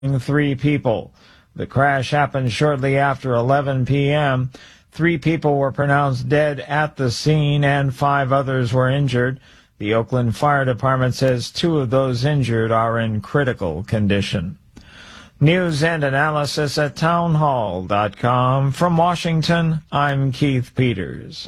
3 people. The crash happened shortly after 11 p.m. 3 people were pronounced dead at the scene and 5 others were injured. The Oakland Fire Department says 2 of those injured are in critical condition. News and analysis at townhall.com. From Washington, I'm Keith Peters.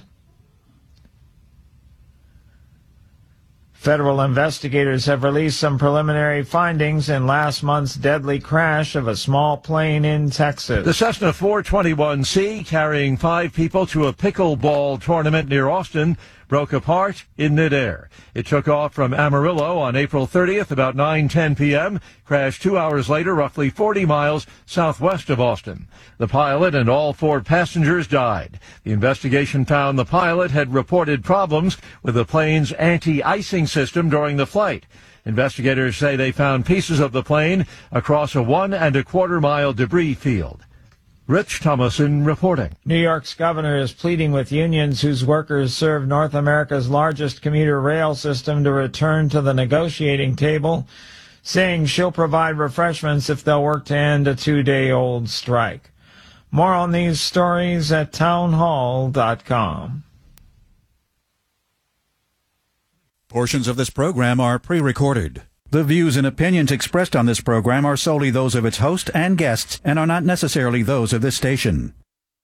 Federal investigators have released some preliminary findings in last month's deadly crash of a small plane in Texas. The Cessna 421C, carrying 5 people to a pickleball tournament near Austin, broke apart in midair. It took off from Amarillo on April 30th about 9:10 p.m., crashed 2 hours later roughly 40 miles southwest of Austin. The pilot and all 4 passengers died. The investigation found the pilot had reported problems with the plane's anti-icing system during the flight. Investigators say they found pieces of the plane across a 1 1/4 mile debris field. Rich Thomason reporting. New York's governor is pleading with unions whose workers serve North America's largest commuter rail system to return to the negotiating table, saying she'll provide refreshments if they'll work to end a 2-day-old strike. More on these stories at townhall.com. Portions of this program are pre-recorded. The views and opinions expressed on this program are solely those of its host and guests and are not necessarily those of this station.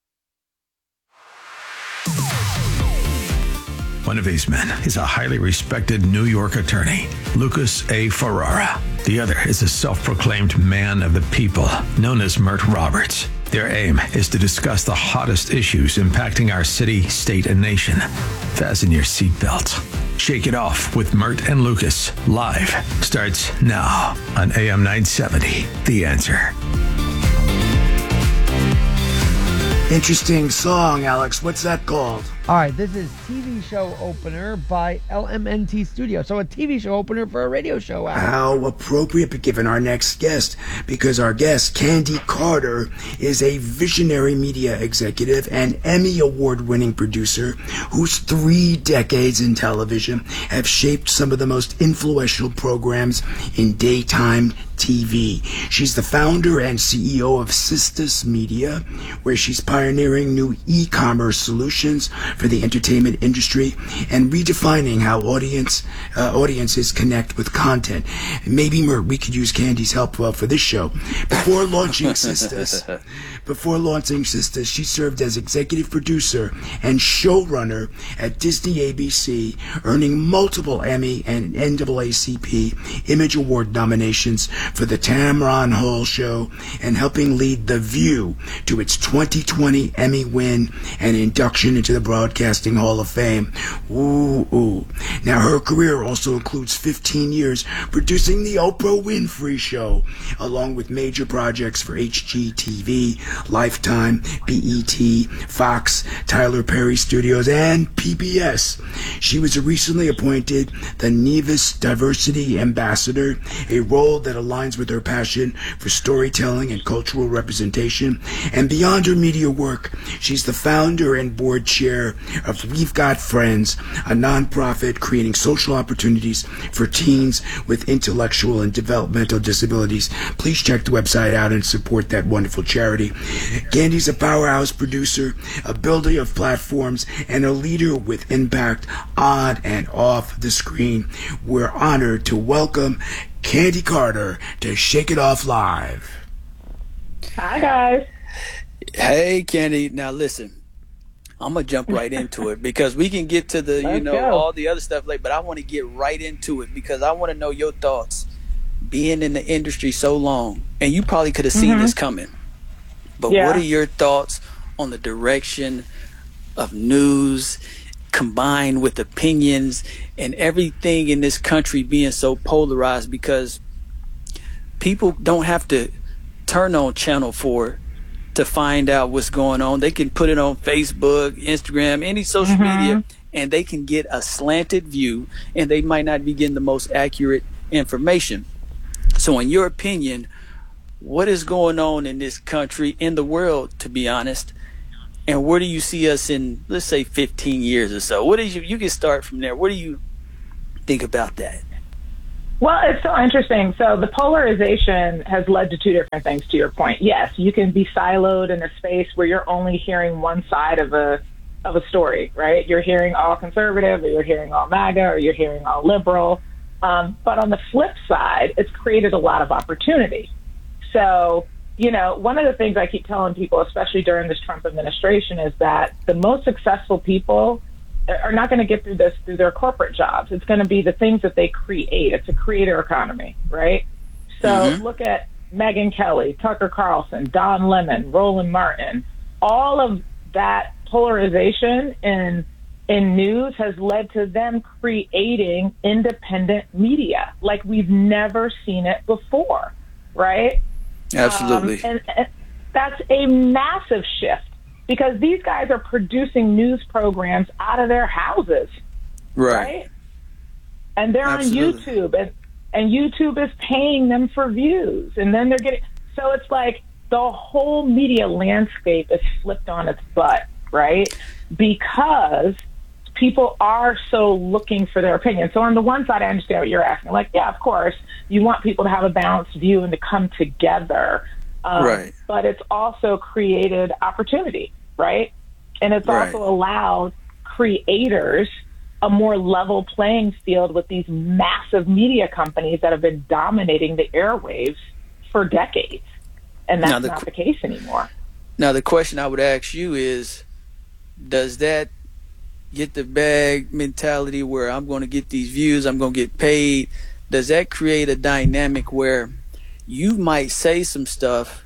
One of these men is a highly respected New York attorney, Lucas A. Ferrara. The other is a self-proclaimed man of the people, known as Mert Roberts. Their aim is to discuss the hottest issues impacting our city, state, and nation. Fasten your seatbelts. Shake It Off with Mert and Lucas, live, starts now on AM 970, The Answer. Interesting song, Alex. What's that called? All right, this is TV show opener by LMNT Studio. So a TV show opener for a radio show. How appropriate given our next guest, because our guest, Candy Carter, is a visionary media executive and Emmy Award-winning producer whose 3 decades in television have shaped some of the most influential programs in daytime TV. She's the founder and CEO of Sistas Media, where she's pioneering new e-commerce solutions for the entertainment industry and redefining how audiences connect with content. Maybe, Mert, we could use Candy's help for this show. Before launching Sistas, she served as executive producer and showrunner at Disney ABC, earning multiple Emmy and NAACP Image Award nominations for The Tamron Hall Show and helping lead The View to its 2020 Emmy win and induction into the Broadcasting Hall of Fame. Ooh. Now, her career also includes 15 years producing The Oprah Winfrey Show, along with major projects for HGTV, Lifetime, BET, Fox, Tyler Perry Studios, and PBS. She was recently appointed the Nevis Diversity Ambassador, a role that aligns with her passion for storytelling and cultural representation. And beyond her media work, she's the founder and board chair of We've Got Friends, a nonprofit creating social opportunities for teens with intellectual and developmental disabilities. Please check the website out and support that wonderful charity. Candy's a powerhouse producer, a builder of platforms, and a leader with impact on and off the screen. We're honored to welcome Candy Carter to Shake It Off Live. Hi, guys. Hey, Candy. Now, listen, I'm going to jump right into it because we can get to the, all the other stuff later, but I want to get right into it because I want to know your thoughts. Being in the industry so long, and you probably could have seen this coming, but what are your thoughts on the direction of news combined with opinions and everything in this country being so polarized? Because people don't have to turn on Channel 4 to find out what's going on. They can put it on Facebook, Instagram, any social media, and they can get a slanted view, and they might not be getting the most accurate information. So in your opinion, what is going on in this country, in the world, to be honest, and where do you see us in, let's say, 15 years or so? What is you can start from there. What do you think about that? Well, it's so interesting. So the polarization has led to two different things, to your point. Yes, you can be siloed in a space where you're only hearing one side of a story, right? You're hearing all conservative, or you're hearing all MAGA, or you're hearing all liberal. But on the flip side, it's created a lot of opportunity. So, one of the things I keep telling people, especially during this Trump administration, is that the most successful people are not going to get through this through their corporate jobs. It's going to be the things that they create. It's a creator economy, right? So look at Megyn Kelly, Tucker Carlson, Don Lemon, Roland Martin. All of that polarization in news has led to them creating independent media like we've never seen it before, right? Absolutely. And that's a massive shift, because these guys are producing news programs out of their houses, right? And they're Absolutely. on YouTube, and YouTube is paying them for views, and then they're getting, so it's like the whole media landscape is flipped on its butt, right? Because people are so looking for their opinion. So on the one side, I understand what you're asking. Like, yeah, of course, you want people to have a balanced view and to come together. Right. But it's also created opportunity, right? And it's also allowed creators a more level playing field with these massive media companies that have been dominating the airwaves for decades. And that's not the case anymore. Now, the question I would ask you is, does that get the bag mentality where I'm going to get these views, I'm going to get paid? Does that create a dynamic where you might say some stuff,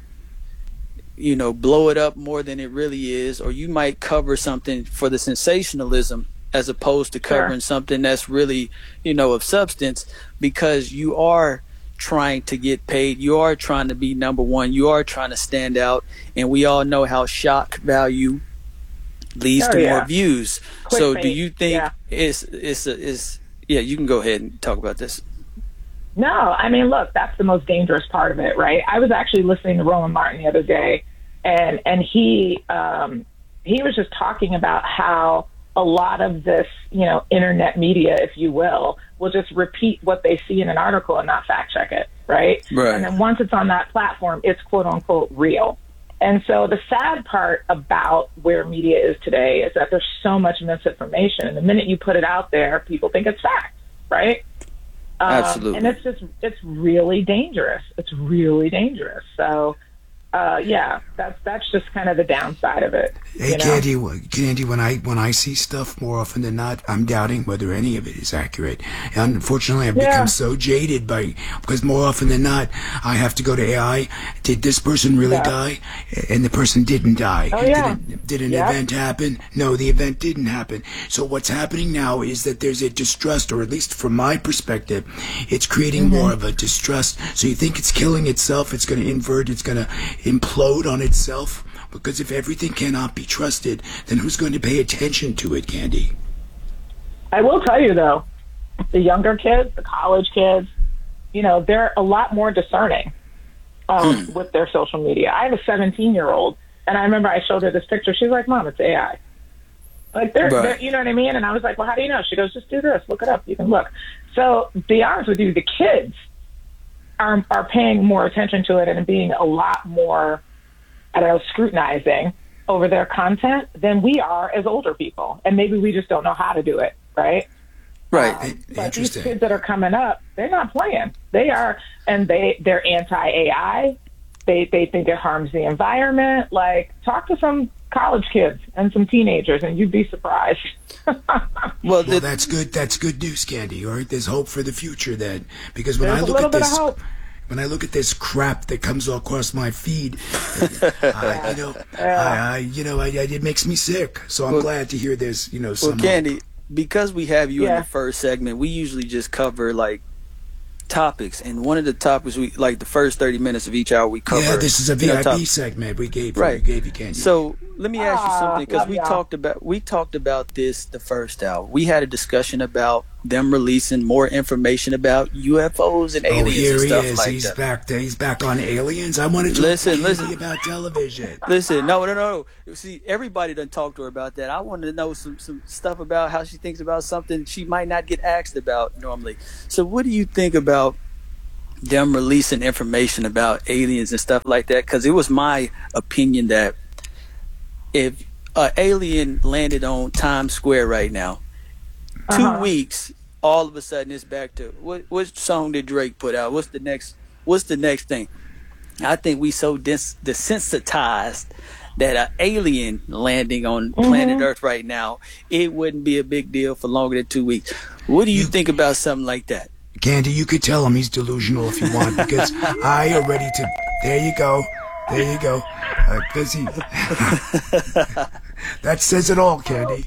blow it up more than it really is, or you might cover something for the sensationalism as opposed to covering something that's really, of substance, because you are trying to get paid, you are trying to be number one, you are trying to stand out, and we all know how shock value leads to more views. So do you think it's you can go ahead and talk about this. No, I mean, look, that's the most dangerous part of it, right? I was actually listening to Roland Martin the other day, and he was just talking about how a lot of this, internet media, if you will just repeat what they see in an article and not fact check it, right? And then once it's on that platform, it's quote unquote real. And so the sad part about where media is today is that there's so much misinformation, and the minute you put it out there, people think it's fact, right? Absolutely. And it's really dangerous. It's really dangerous. So, that's just kind of the downside of it. Hey, Candy, when I see stuff, more often than not, I'm doubting whether any of it is accurate. And unfortunately, I've become so jaded because more often than not, I have to go to AI. Did this person really die? And the person didn't die. Did an event happen? No, the event didn't happen. So what's happening now is that there's a distrust, or at least from my perspective, it's creating more of a distrust. So you think it's killing itself, it's going to invert, it's going to implode on itself, because if everything cannot be trusted, then who's going to pay attention to it, Candy? I will tell you, though, the younger kids, the college kids, they're a lot more discerning with their social media. I have a 17-year-old, and I remember I showed her this picture. She's like, Mom, it's AI. Like, they're, you know what I mean? And I was like, well, how do you know? She goes, just do this. Look it up. You can look. So, to be honest with you, the kids are paying more attention to it and being a lot more, scrutinizing over their content than we are as older people. And maybe we just don't know how to do it, right? Right. But these kids that are coming up, they're not playing. They are, and they're anti-AI. They think it harms the environment. Like, talk to some college kids and some teenagers, and you'd be surprised. Well, that's good. That's good news, Candy. All right, there's hope for the future then, because when There's I look at this, when I look at this crap that comes across my feed, it makes me sick. So I'm glad to hear there's, some Well, Candy, because we have you in the first segment, we usually just cover like topics, and one of the topics the first 30 minutes of each hour we cover. Yeah, this is a VIP segment we gave you, Candy. So let me ask you something, because we talked about this the first hour. We had a discussion about them releasing more information about UFOs and aliens and stuff like that. He's back on aliens. I wanted to listen about television. Listen, no. See, everybody done talked to her about that. I wanted to know some stuff about how she thinks about something she might not get asked about normally. So, what do you think about them releasing information about aliens and stuff like that? Because it was my opinion that if an alien landed on Times Square right now, 2 weeks, all of a sudden it's back to what song did Drake put out? What's the next thing? I think we so desensitized that an alien landing on planet Earth right now, it wouldn't be a big deal for longer than 2 weeks. What do you think about something like that? Candy, you could tell him he's delusional if you want, because I already took. There you go. That says it all, Candy.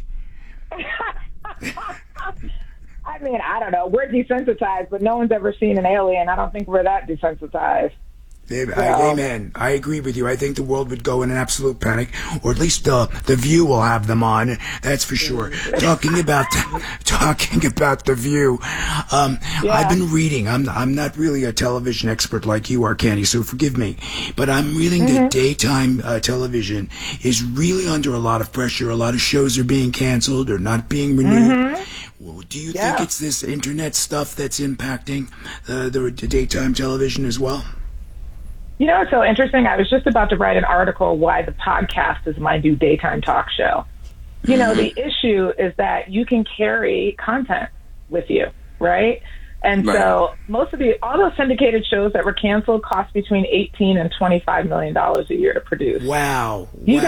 I mean, I don't know. We're desensitized, but no one's ever seen an alien. I don't think we're that desensitized. Amen. I agree with you. I think the world would go in an absolute panic, or at least the View will have them on. That's for sure. Talking about the View. I've been reading. I'm not really a television expert like you are, Candy, so forgive me. But I'm reading that daytime television is really under a lot of pressure. A lot of shows are being canceled or not being renewed. Well, do you think it's this internet stuff that's impacting the daytime television as well? You know, it's so interesting. I was just about to write an article why the podcast is my new daytime talk show. You know, the issue is that you can carry content with you, right? And so all those syndicated shows that were canceled cost between $18 and $25 million a year to produce. Wow. You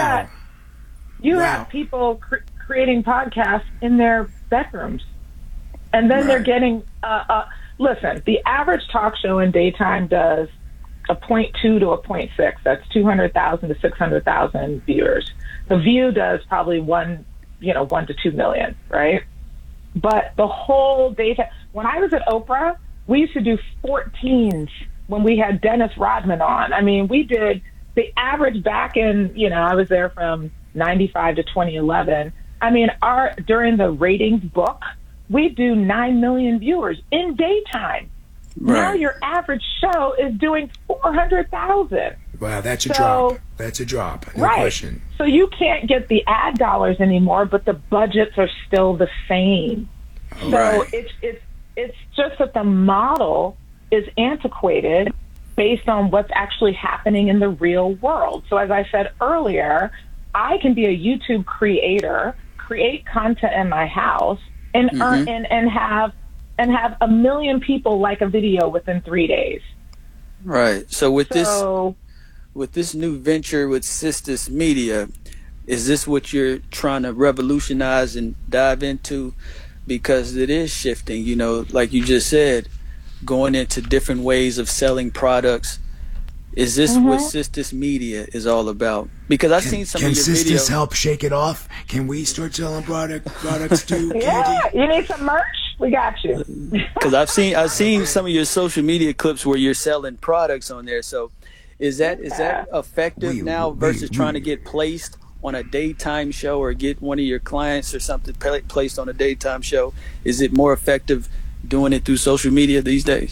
have people creating podcasts in their bedrooms. And then they're getting, listen, the average talk show in daytime does a 0.2 to a 0.6. That's 200,000 to 600,000 viewers. The View does probably 1 to 2 million, right? But the whole data, when I was at Oprah, we used to do 14s when we had Dennis Rodman on. I mean, we did the average back in, I was there from 95 to 2011. I mean, during the ratings book, we do 9 million viewers in daytime. Now your average show is doing 400,000. Wow, that's a drop. That's a drop. No question. So you can't get the ad dollars anymore, but the budgets are still the same. So it's just that the model is antiquated based on what's actually happening in the real world. So as I said earlier, I can be a YouTube creator, create content in my house, and earn and have 1 million people like a video within 3 days. Right. So with this new venture with Sistis Media, is this what you're trying to revolutionize and dive into? Because it is shifting, like you just said, going into different ways of selling products. Is this what Sistis Media is all about? Because I've seen some of your videos. Can Sistis help shake it off? Can we start selling products too? Yeah, you need some merch? We got you. Because I've seen some of your social media clips where you're selling products on there. So is that effective now versus trying to get placed on a daytime show or get one of your clients or something placed on a daytime show? Is it more effective doing it through social media these days?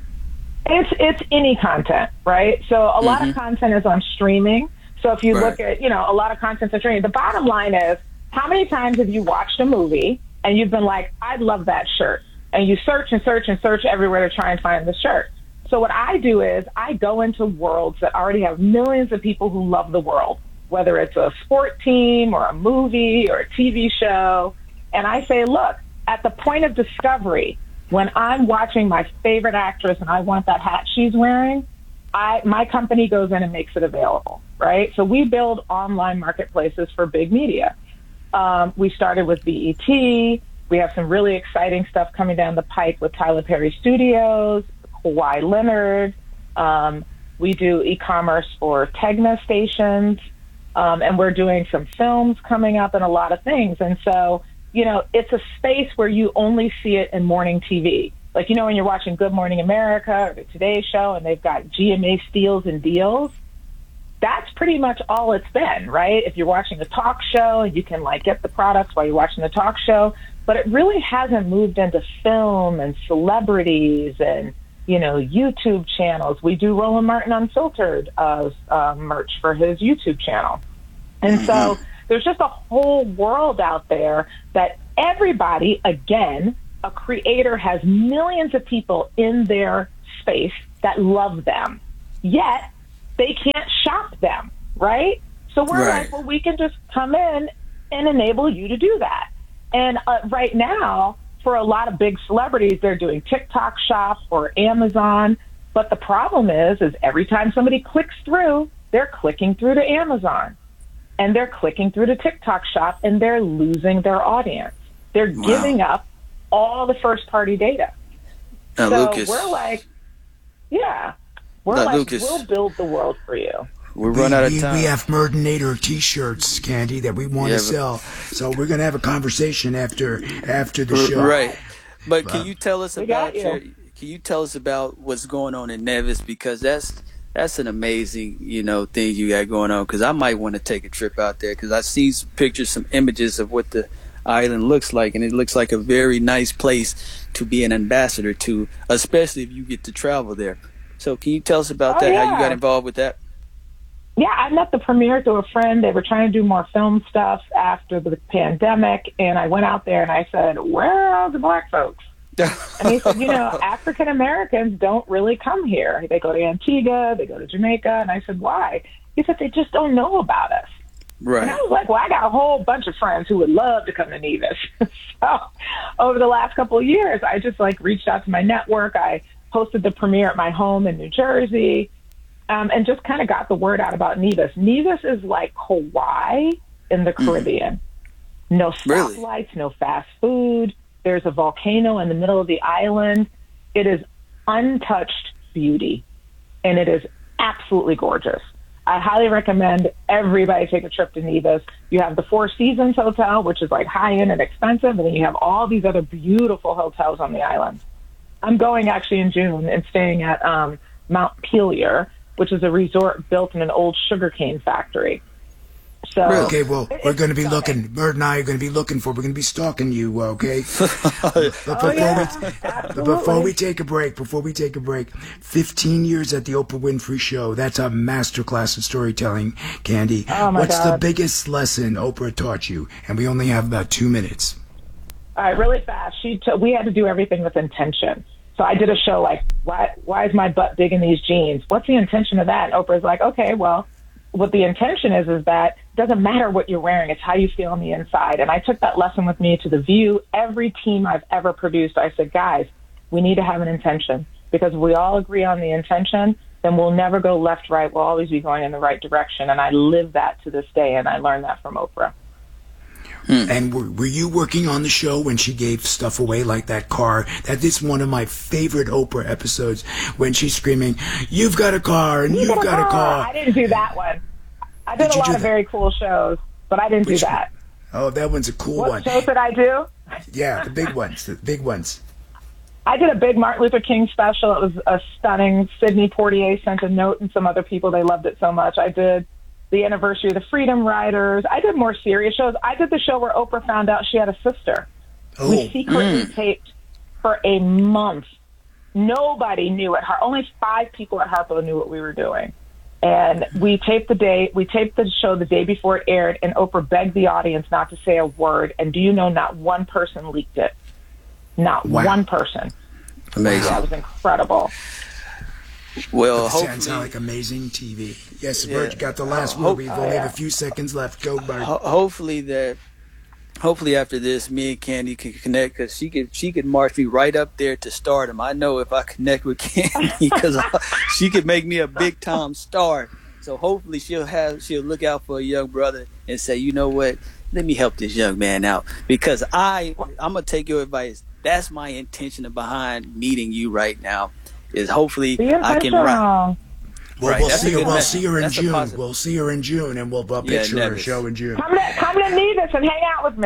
It's any content, right? So a lot of content is on streaming. So if you look at, a lot of content on streaming, the bottom line is, how many times have you watched a movie and you've been like, I love that shirt, and you search and search and search everywhere to try and find the shirt? So what I do is I go into worlds that already have millions of people who love the world, whether it's a sport team or a movie or a TV show, and I say, look, at the point of discovery, when I'm watching my favorite actress and I want that hat she's wearing, my company goes in and makes it available, right? So we build online marketplaces for big media. We started with BET. We have some really exciting stuff coming down the pipe with Tyler Perry Studios, Kawhi Leonard. We do e-commerce for Tegna stations, and we're doing some films coming up and a lot of things. And so, it's a space where you only see it in morning TV. Like, when you're watching Good Morning America or the Today Show and they've got GMA steals and deals, that's pretty much all it's been, right? If you're watching a talk show, you can like get the products while you're watching the talk show, but it really hasn't moved into film and celebrities and, you know, YouTube channels. We do Roland Martin Unfiltered merch for his YouTube channel. And so there's just a whole world out there that everybody, again, a creator has millions of people in their space that love them, yet they can't shop them, right? So we're like, well, we can just come in and enable you to do that. And right now, for a lot of big celebrities, they're doing TikTok Shop or Amazon. But the problem is every time somebody clicks through, they're clicking through to Amazon. And they're clicking through to TikTok Shop, and they're losing their audience. They're giving up all the first-party data. Now, so Lucas, we're like, Lucas, we'll build the world for you. We're running out of time. We have Murdinator T-shirts, Candy, that we want to sell. So we're going to have a conversation after the show. Right. But can you tell us about what's going on in Nevis? Because that's an amazing, thing you got going on. Because I might want to take a trip out there, because I see some pictures, some images of what the island looks like, and it looks like a very nice place to be an ambassador to, especially if you get to travel there. So can you tell us about that? Yeah. How you got involved with that? Yeah, I met the premiere through a friend. They were trying to do more film stuff after the pandemic, and I went out there and I said, "Where are the black folks?" And he said, African Americans don't really come here. They go to Antigua, they go to Jamaica. And I said, why? He said, they just don't know about us. Right. And I was like, well, I got a whole bunch of friends who would love to come to Nevis. So over the last couple of years, I just reached out to my network. I hosted the premiere at my home in New Jersey. And just kind of got the word out about Nevis. Nevis is like Hawaii in the Caribbean. No stoplights, no fast food. There's a volcano in the middle of the island. It is untouched beauty, and it is absolutely gorgeous. I highly recommend everybody take a trip to Nevis. You have the Four Seasons Hotel, which is like high-end and expensive, and then you have all these other beautiful hotels on the island. I'm going actually in June and staying at Mount Pelier, which is a resort built in an old sugarcane factory. So okay, well, we're going to be looking. Bird and I are going to be looking for. We're going to be stalking you. Okay. Before we take a break, 15 years at the Oprah Winfrey Show. That's a masterclass of storytelling, Candy. What's the biggest lesson Oprah taught you? And we only have about 2 minutes. All right, really fast. We had to do everything with intention. So I did a show like, why is my butt big in these jeans? What's the intention of that? And Oprah's like, okay, well, what the intention is that it doesn't matter what you're wearing. It's how you feel on the inside. And I took that lesson with me to The View. Every team I've ever produced, I said, guys, we need to have an intention, because if we all agree on the intention, then we'll never go left, right. We'll always be going in the right direction. And I live that to this day, and I learned that from Oprah. And were you working on the show when she gave stuff away, like that car? That is one of my favorite Oprah episodes, when she's screaming, "You've got a car, and you've got a car." I didn't do that one. I did a lot of very cool shows, but I didn't do that. Oh, that one's a cool one. What shows did I do? Yeah, the big ones. I did a big Martin Luther King special. It was a stunning. Sidney Poitier sent a note, and some other people, they loved it so much. I did the anniversary of the Freedom Riders. I did more serious shows. I did the show where Oprah found out she had a sister. We secretly taped for a month. Nobody knew it. Only 5 people at Harpo knew what we were doing. And we taped the show the day before it aired, and Oprah begged the audience not to say a word. And do you know, not one person leaked it. Not one person. Amazing. That was incredible. Well, sounds like amazing TV. Yes, Bert, you got the last word. We've only have a few seconds left. Go, Bert. Hopefully after this, me and Candy can connect, because she could march me right up there to stardom. I know if I connect with Candy, because she could make me a big time star. So hopefully she'll look out for a young brother and say, you know what, let me help this young man out, because I'm gonna take your advice. That's my intention behind meeting you right now. Is hopefully I can rock. Well, we'll see her in June. We'll see her in June, and we'll picture her show in June. Come to Nevis and hang out with me.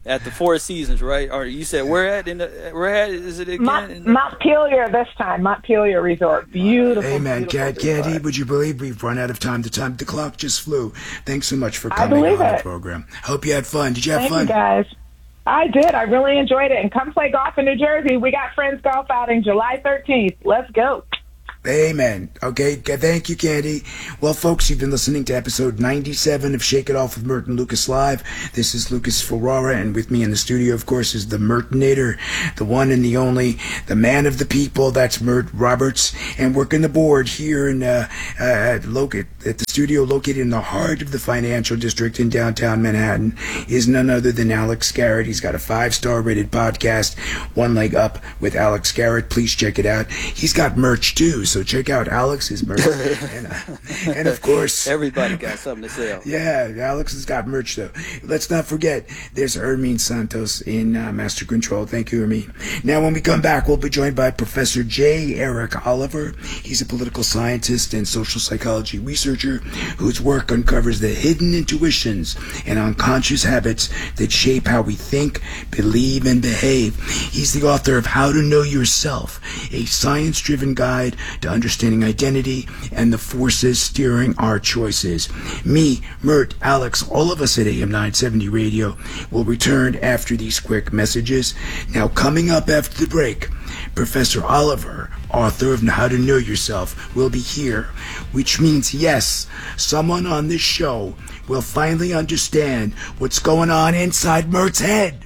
at the Four Seasons, right? Or you said where at is it again? Montpelier this time. Montpelier Resort. Beautiful. Hey man, Candy, would you believe we've run out of time? The clock just flew. Thanks so much for coming on the program. Hope you had fun. Did you have fun? Thank you guys. I did. I really enjoyed it. And come play golf in New Jersey. We got Friends Golf outing July 13th. Let's go. Amen. Okay, thank you, Candy. Well, folks, you've been listening to episode 97 of Shake It Off with Mert and Lucas Live. This is Lucas Ferrara, and with me in the studio, of course, is the Mertinator, the one and the only, the man of the people. That's Mert Roberts, and working the board here in at the studio located in the heart of the financial district in downtown Manhattan is none other than Alex Garrett. He's got a 5-star rated podcast, One Leg Up with Alex Garrett. Please check it out. He's got merch too. So check out Alex's merch. and of course, everybody got something to sell. Yeah, Alex has got merch though. Let's not forget, there's Hermine Santos in Master Control. Thank you, Hermine. Now, when we come back, we'll be joined by Professor J. Eric Oliver. He's a political scientist and social psychology researcher whose work uncovers the hidden intuitions and unconscious habits that shape how we think, believe, and behave. He's the author of How to Know Yourself, a science-driven guide to understanding identity and the forces steering our choices. Me, Mert, Alex, all of us at AM 970 Radio will return after these quick messages. Now, coming up after the break, Professor Oliver, author of How to Know Yourself, will be here, which means, yes, someone on this show will finally understand what's going on inside Mert's head.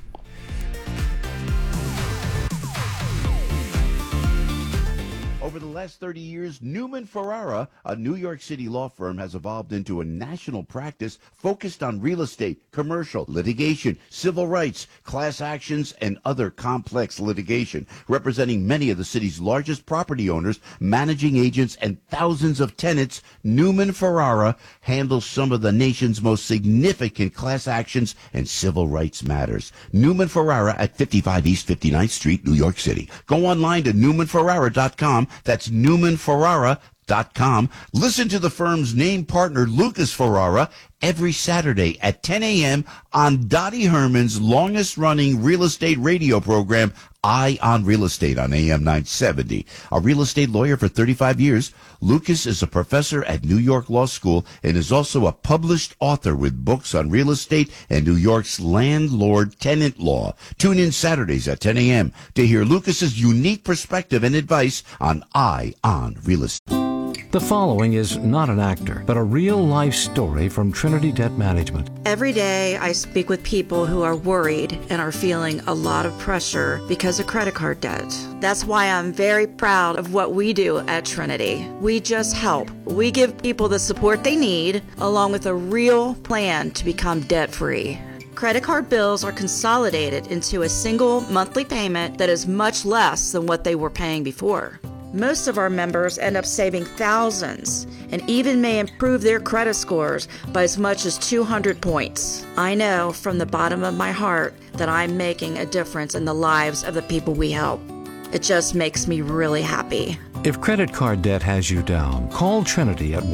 Over the last 30 years, Newman Ferrara, a New York City law firm, has evolved into a national practice focused on real estate, commercial, litigation, civil rights, class actions, and other complex litigation, representing many of the city's largest property owners, managing agents, and thousands of tenants. Newman Ferrara handles some of the nation's most significant class actions and civil rights matters. Newman Ferrara at 55 East 59th Street, New York City. Go online to newmanferrara.com. That's newmanferrara.com. Listen to the firm's name partner, Lucas Ferrara, every Saturday at 10 a.m. on Dottie Herman's longest-running real estate radio program, Eye on Real Estate, on AM 970. A real estate lawyer for 35 years, Lucas is a professor at New York Law School and is also a published author with books on real estate and New York's landlord-tenant law. Tune in Saturdays at 10 a.m. to hear Lucas's unique perspective and advice on Eye on Real Estate. The following is not an actor, but a real-life story from Trinity Debt Management. Every day I speak with people who are worried and are feeling a lot of pressure because of credit card debt. That's why I'm very proud of what we do at Trinity. We just help. We give people the support they need, along with a real plan to become debt-free. Credit card bills are consolidated into a single monthly payment that is much less than what they were paying before. Most of our members end up saving thousands and even may improve their credit scores by as much as 200 points. I know from the bottom of my heart that I'm making a difference in the lives of the people we help. It just makes me really happy. If credit card debt has you down, call Trinity at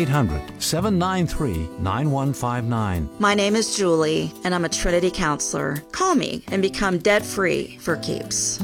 1-800-793-9159. My name is Julie, and I'm a Trinity counselor. Call me and become debt-free for keeps.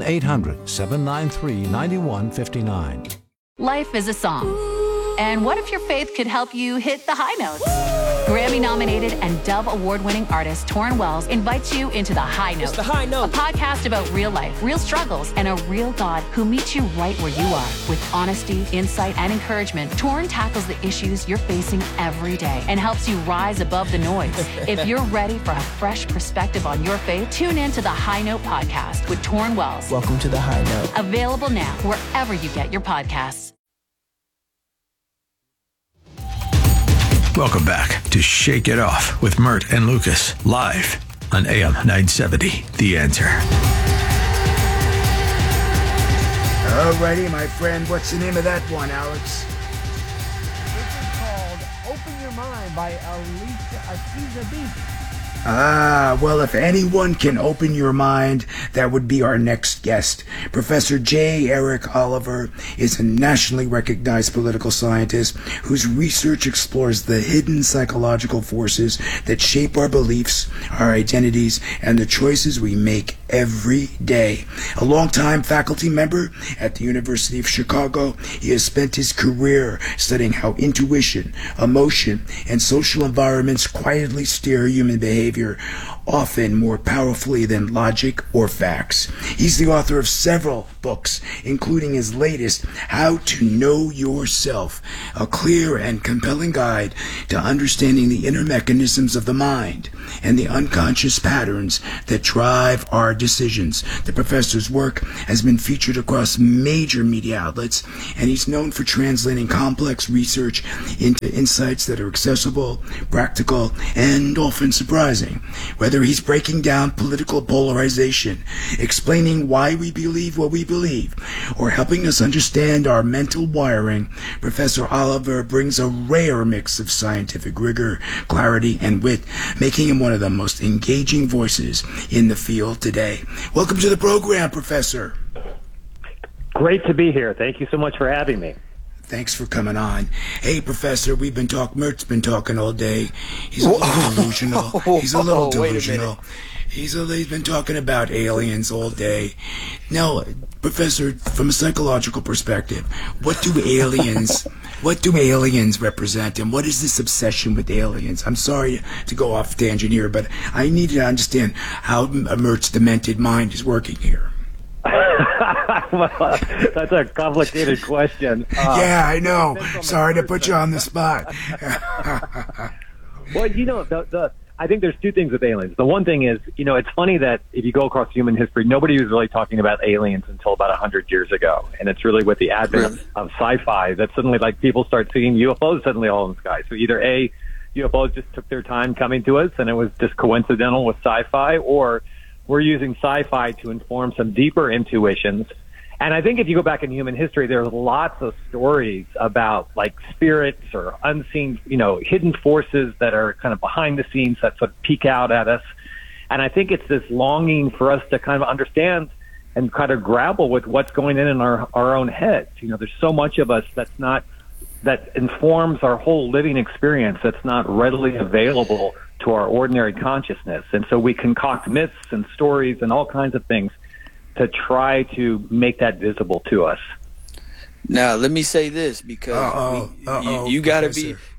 1-800-793-9159. Life is a song. And what if your faith could help you hit the high notes? Grammy-nominated and Dove Award-winning artist Torrin Wells invites you into The High Note. It's The High Note. A podcast about real life, real struggles, and a real God who meets you right where you are. With honesty, insight, and encouragement, Torrin tackles the issues you're facing every day and helps you rise above the noise. If you're ready for a fresh perspective on your faith, tune in to The High Note podcast with Torrin Wells. Welcome to The High Note. Available now wherever you get your podcasts. Welcome back to Shake It Off with Mert and Lucas, live on AM 970, The Answer. Alrighty, my friend, what's the name of that one, Alex? This is called Open Your Mind by Aliza Beat. Well, if anyone can open your mind, that would be our next guest. Professor J. Eric Oliver is a nationally recognized political scientist whose research explores the hidden psychological forces that shape our beliefs, our identities, and the choices we make every day. A longtime faculty member at the University of Chicago, he has spent his career studying how intuition, emotion, and social environments quietly steer human behavior, often more powerfully than logic or facts. He's the author of several books, including his latest, How to Know Yourself, a clear and compelling guide to understanding the inner mechanisms of the mind and the unconscious patterns that drive our decisions. The professor's work has been featured across major media outlets, and he's known for translating complex research into insights that are accessible, practical, and often surprising. Whether he's breaking down political polarization, explaining why we believe what we believe, or helping us understand our mental wiring, Professor Oliver brings a rare mix of scientific rigor, clarity, and wit, making him one of the most engaging voices in the field today. Welcome to the program, Professor. Great to be here. Thank you so much for having me. Thanks for coming on. Hey, Professor, Mert's been talking all day. He's a little delusional. He's a little delusional. He's been talking about aliens all day. Now, Professor, from a psychological perspective, what do aliens represent, and what is this obsession with aliens? I'm sorry to go off tangent here, but I need to understand how Mert's demented mind is working here. Well, that's a complicated question. Yeah, I know. Sorry to put you on the spot. Well, I think there's two things with aliens. The one thing is, it's funny that if you go across human history, nobody was really talking about aliens until about 100 years ago. And it's really with the advent of sci-fi that suddenly, people start seeing UFOs suddenly all in the sky. So either A, UFOs just took their time coming to us and it was just coincidental with sci-fi, or we're using sci-fi to inform some deeper intuitions. And I think if you go back in human history, there's lots of stories about spirits or unseen, hidden forces that are kind of behind the scenes that sort of peek out at us. And I think it's this longing for us to kind of understand and kind of grapple with what's going in our own heads. There's so much of us that informs our whole living experience that's not readily available to our ordinary consciousness. And so we concoct myths and stories and all kinds of things to try to make that visible to us. Now, let me say this, because you gotta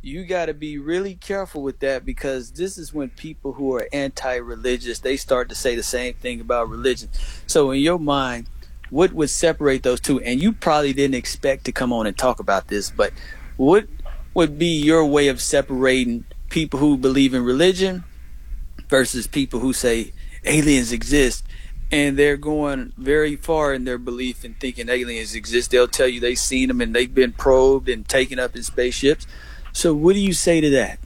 be really careful with that, because this is when people who are anti-religious, they start to say the same thing about religion. So in your mind, what would separate those two? And you probably didn't expect to come on and talk about this, but what would be your way of separating people who believe in religion versus people who say aliens exist, and they're going very far in their belief in thinking aliens exist? They'll tell you they've seen them and they've been probed and taken up in spaceships. So what do you say to that?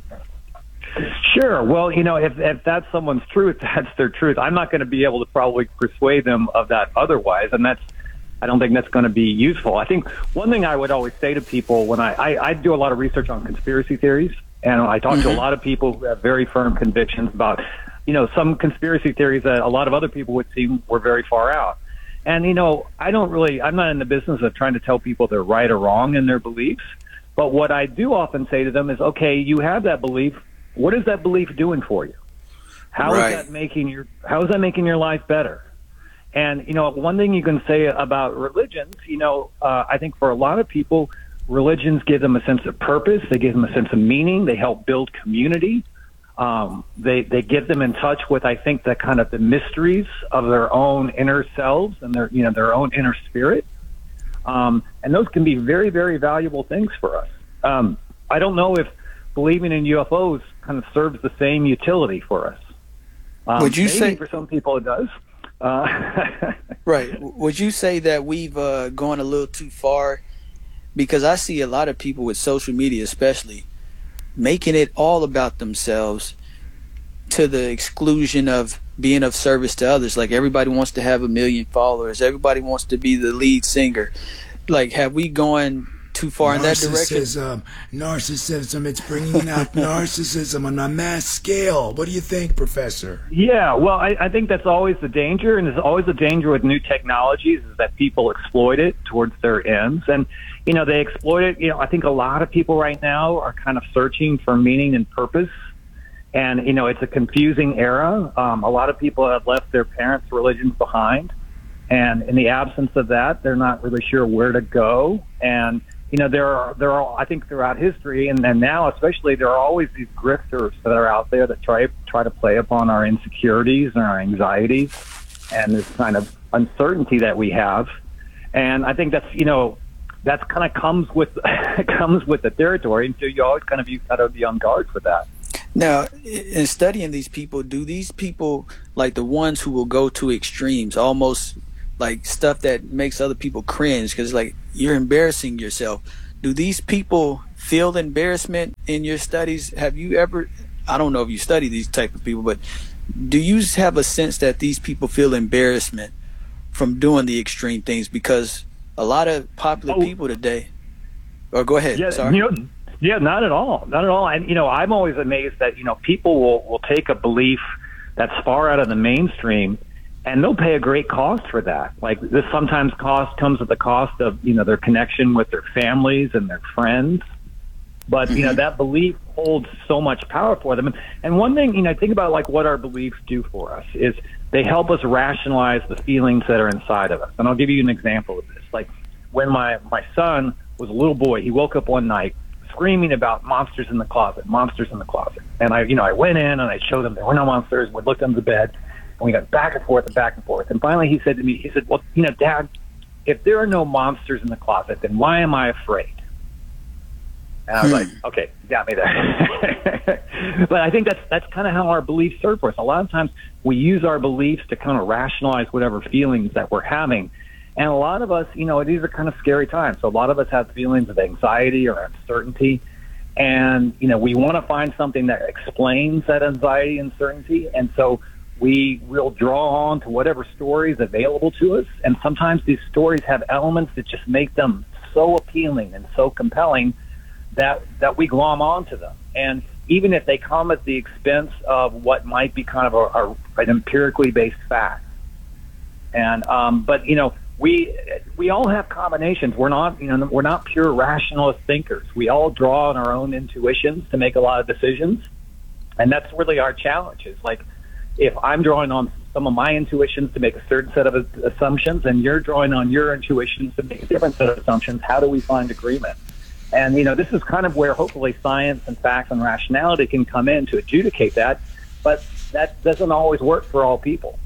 Sure. Well, if that's someone's truth, that's their truth. I'm not going to be able to probably persuade them of that otherwise, and I don't think that's going to be useful. I think one thing I would always say to people when I do a lot of research on conspiracy theories, and I talk to a lot of people who have very firm convictions about, some conspiracy theories that a lot of other people would see were very far out. And, I'm not in the business of trying to tell people they're right or wrong in their beliefs. But what I do often say to them is, okay, you have that belief. What is that belief doing for you? How is that making your life better? And, one thing you can say about religions, I think for a lot of people, religions give them a sense of purpose. They give them a sense of meaning. They help build community. They get them in touch with, I think, the mysteries of their own inner selves and their own inner spirit. And those can be very, very valuable things for us. I don't know if believing in UFOs kind of serves the same utility for us. Would you say for some people it does? Right. Would you say that we've gone a little too far? Because I see a lot of people with social media, especially, making it all about themselves to the exclusion of being of service to others. Like, everybody wants to have 1 million followers. Everybody wants to be the lead singer. Like, have we gone too far in that direction? Narcissism. It's bringing out narcissism on a mass scale. What do you think, Professor? Yeah, well, I think that's always the danger, and there's always the danger with new technologies is that people exploit it towards their ends. And, they exploit it. I think a lot of people right now are kind of searching for meaning and purpose. And, it's a confusing era. A lot of people have left their parents' religions behind. And in the absence of that, they're not really sure where to go. And, there are, I think throughout history and now especially, there are always these grifters that are out there that try to play upon our insecurities and our anxieties and this kind of uncertainty that we have. And I think that's, that's kind of comes with the territory. And so you always kind of, you got to be on guard for that. Now, in studying these people, do these people, like the ones who will go to extremes, almost like stuff that makes other people cringe because like you're embarrassing yourself, do these people feel embarrassment in your studies? Have you ever, I don't know if you study these type of people, but do you have a sense that these people feel embarrassment from doing the extreme things? Because a lot of popular people today, or go ahead. Yeah, sorry. Yeah, not at all. Not at all. And, I'm always amazed that, people will take a belief that's far out of the mainstream and they'll pay a great cost for that. Like this sometimes comes at the cost of, their connection with their families and their friends. But, that belief holds so much power for them. And one thing, think about like what our beliefs do for us is they help us rationalize the feelings that are inside of us. And I'll give you an example of this. Like when my son was a little boy, he woke up one night screaming about monsters in the closet. And I went in and I showed him there were no monsters. We looked under the bed and we got back and forth. And finally he said to me, well, Dad, if there are no monsters in the closet, then why am I afraid? And I was like, okay, you got me there. But I think that's kind of how our beliefs serve for us. A lot of times we use our beliefs to kind of rationalize whatever feelings that we're having. And a lot of us, these are kind of scary times. So a lot of us have feelings of anxiety or uncertainty. And, we want to find something that explains that anxiety and uncertainty. And so we will draw on to whatever story is available to us. And sometimes these stories have elements that just make them so appealing and so compelling that we glom onto them. And even if they come at the expense of what might be kind of an empirically based fact. And, but, we all have combinations. We're not pure rationalist thinkers. We all draw on our own intuitions to make a lot of decisions. And that's really our challenge is like, if I'm drawing on some of my intuitions to make a certain set of assumptions and you're drawing on your intuitions to make a different set of assumptions, how do we find agreement? And, this is kind of where hopefully science and facts and rationality can come in to adjudicate that. But that doesn't always work for all people.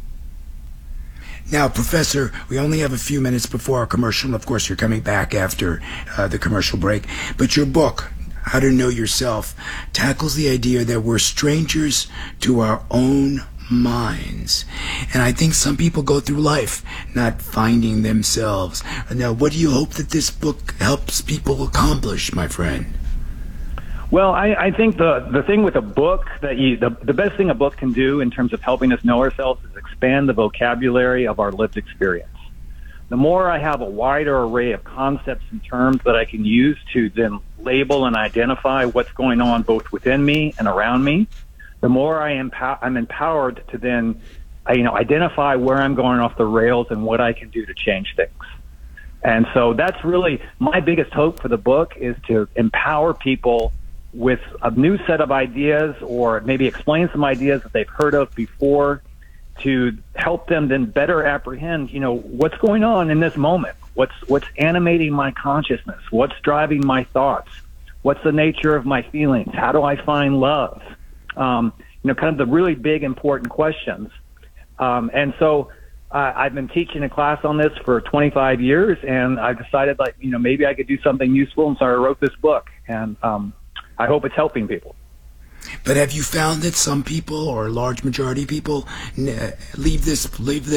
Now, Professor, we only have a few minutes before our commercial. Of course, you're coming back after the commercial break. But your book, How to Know Yourself, tackles the idea that we're strangers to our own minds. And I think some people go through life not finding themselves. Now, what do you hope that this book helps people accomplish, my friend? Well, I think the thing with a book that the best thing a book can do in terms of helping us know ourselves is expand the vocabulary of our lived experience. The more I have a wider array of concepts and terms that I can use to then label and identify what's going on both within me and around me, the more I'm empowered to then identify where I'm going off the rails and what I can do to change things. And so that's really my biggest hope for the book is to empower people with a new set of ideas or maybe explain some ideas that they've heard of before to help them then better apprehend, what's going on in this moment, what's animating my consciousness, what's driving my thoughts, what's the nature of my feelings, how do I find love, kind of the really big important questions. And so I've been teaching a class on this for 25 years, and I decided maybe I could do something useful, and so I wrote this book, and I hope it's helping people. But have you found that some people, or a large majority of people, leave this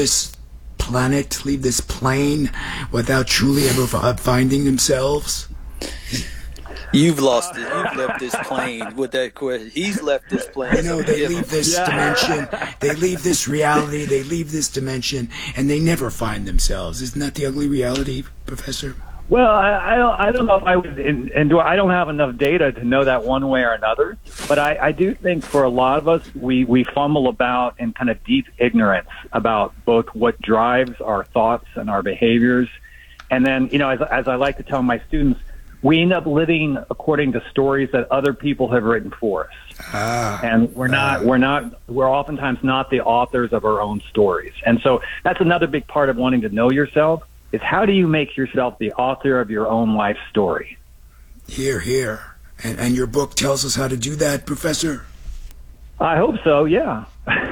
planet, leave this plane without truly ever finding themselves? You've lost it. You've left this plane with that question. He's left this plane. They leave this dimension, they leave this reality, they leave this dimension, and they never find themselves. Isn't that the ugly reality, Professor? Well, I don't know if I would, and I don't have enough data to know that one way or another. But I do think for a lot of us, we fumble about in kind of deep ignorance about both what drives our thoughts and our behaviors. And then, as I like to tell my students, we end up living according to stories that other people have written for us. And we're oftentimes not the authors of our own stories. And so that's another big part of wanting to know yourself, is how do you make yourself the author of your own life story? Here. And your book tells us how to do that, Professor? I hope so, yeah.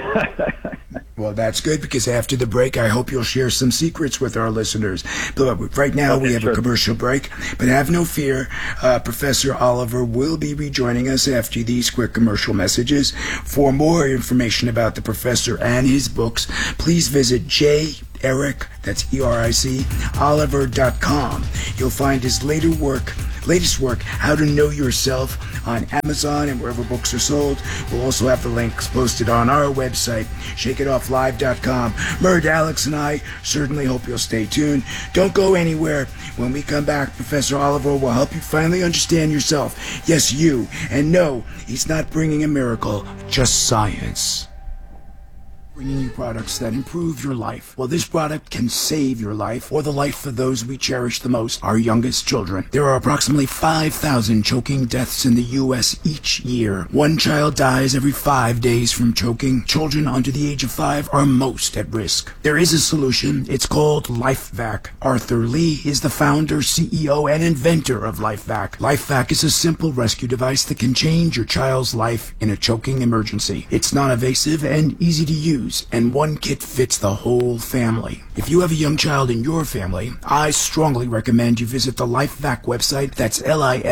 Well, that's good, because after the break, I hope you'll share some secrets with our listeners. But right now, we have a commercial break. But have no fear, Professor Oliver will be rejoining us after these quick commercial messages. For more information about the professor and his books, please visit Eric, that's E-R-I-C, Oliver.com. You'll find his latest work, How to Know Yourself, on Amazon and wherever books are sold. We'll also have the links posted on our website, ShakeItOffLive.com. Mert, Alex, and I certainly hope you'll stay tuned. Don't go anywhere. When we come back, Professor Oliver will help you finally understand yourself. Yes, you. And no, he's not bringing a miracle, just science. Bringing you products that improve your life. Well, this product can save your life, or the life of those we cherish the most, our youngest children. There are approximately 5,000 choking deaths in the U.S. each year. One child dies every 5 days from choking. Children under the age of 5 are most at risk. There is a solution. It's called LifeVac. Arthur Lee is the founder, CEO, and inventor of LifeVac. LifeVac is a simple rescue device that can change your child's life in a choking emergency. It's non-invasive and easy to use, and one kit fits the whole family. If you have a young child in your family, I strongly recommend you visit the LifeVac website. That's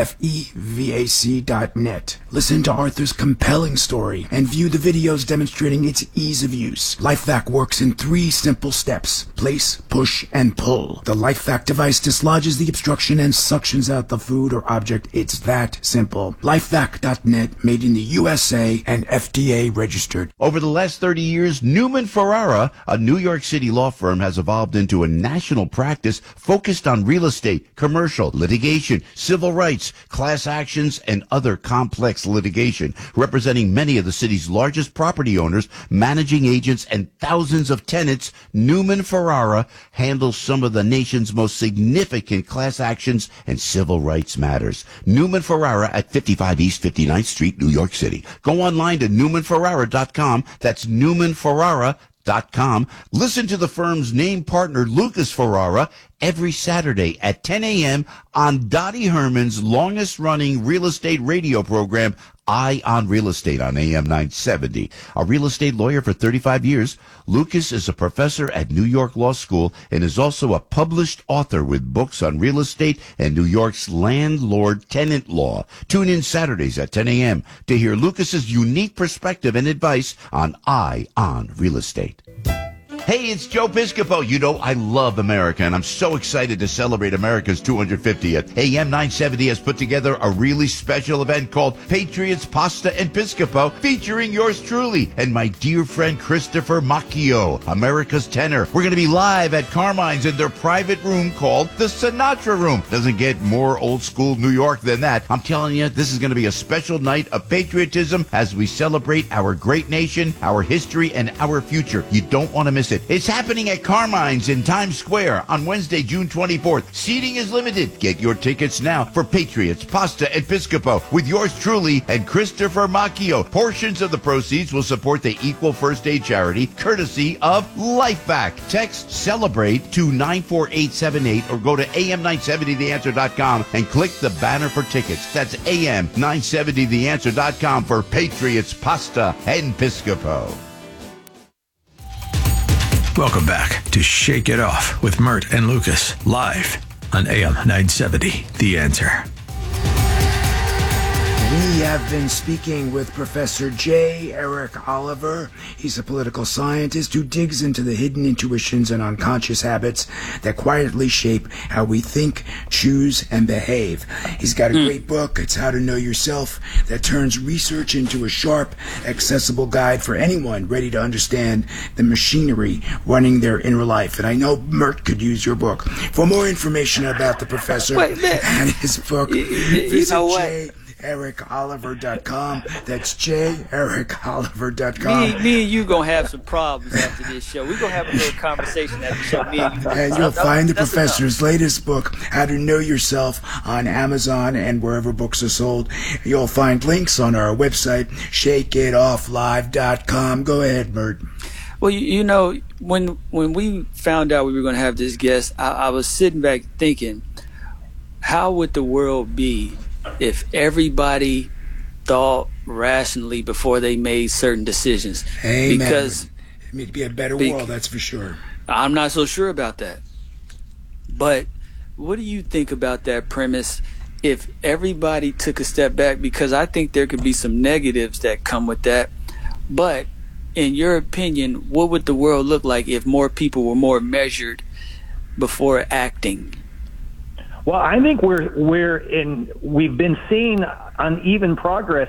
LifeVac.net. Listen to Arthur's compelling story and view the videos demonstrating its ease of use. LifeVac works in 3 simple steps: place, push, and pull. The LifeVac device dislodges the obstruction and suctions out the food or object. It's that simple. LifeVac.net, made in the USA and FDA registered. Over the last 30 years, Newman Ferrara, a New York City law firm, has evolved into a national practice focused on real estate, commercial, litigation, civil rights, class actions, and other complex litigation, representing many of the city's largest property owners, managing agents, and thousands of tenants. Newman Ferrara handles some of the nation's most significant class actions and civil rights matters. Newman Ferrara at 55 East 59th Street, New York City. Go online to NewmanFerrara.com. That's NewmanFerrara.com. Listen to the firm's name partner, Lucas Ferrara, every Saturday at 10 a.m. on Dottie Herman's longest-running real estate radio program, Eye on Real Estate, on AM 970. A real estate lawyer for 35 years, Lucas is a professor at New York Law School and is also a published author with books on real estate and New York's landlord-tenant law. Tune in Saturdays at 10 a.m. to hear Lucas's unique perspective and advice on Eye on Real Estate. Hey, it's Joe Piscopo. You know, I love America, and I'm so excited to celebrate America's 250th. AM 970 has put together a really special event called Patriots, Pasta, and Piscopo, featuring yours truly and my dear friend Christopher Macchio, America's tenor. We're going to be live at Carmine's in their private room called the Sinatra Room. Doesn't get more old school New York than that. I'm telling you, this is going to be a special night of patriotism as we celebrate our great nation, our history, and our future. You don't want to miss it. It's happening at Carmine's in Times Square on Wednesday, June 24th. Seating is limited. Get your tickets now for Patriots, Pasta, and Piscopo with yours truly and Christopher Macchio. Portions of the proceeds will support the Equal First Aid charity, courtesy of LifeVac. Text CELEBRATE to 94878 or go to am970theanswer.com and click the banner for tickets. That's am970theanswer.com for Patriots, Pasta, and Piscopo. Welcome back to Shake It Off with Mert and Lucas, live on AM 970, The Answer. We have been speaking with Professor J. Eric Oliver. He's a political scientist who digs into the hidden intuitions and unconscious habits that quietly shape how we think, choose, and behave. He's got a great book, It's How to Know Yourself, that turns research into a sharp, accessible guide for anyone ready to understand the machinery running their inner life. And I know Mert could use your book. For more information about the professor and his book, visit JEricOliver.com. That's JEricOliver.com. Me and you gonna have some problems after this show. We're gonna have a little conversation after the show. Me and you. And you'll find the professor's latest book, How to Know Yourself, on Amazon and wherever books are sold. You'll find links on our website, ShakeItOffLive.com. Go ahead, Mert. Well, you know, when we found out we were going to have this guest, I was sitting back thinking, how would the world be if everybody thought rationally before they made certain decisions? Amen. Because it'd be a better world, that's for sure. I'm not so sure about that. But what do you think about that premise? If everybody took a step back, because I think there could be some negatives that come with that. But in your opinion, what would the world look like if more people were more measured before acting? Well, I think we've been seeing uneven progress